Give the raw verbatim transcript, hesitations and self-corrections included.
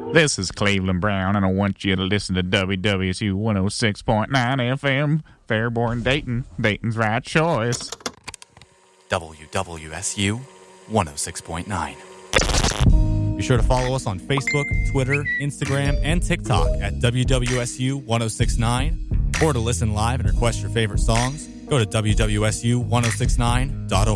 This is Cleveland Brown, and I want you to listen to W W S U one oh six point nine F M, Fairborn, Dayton, Dayton's right choice. W W S U one oh six point nine. Be sure to follow us on Facebook, Twitter, Instagram, and TikTok at W W S U one oh six point nine. Or to listen live and request your favorite songs, go to W W S U ten sixty-nine dot org.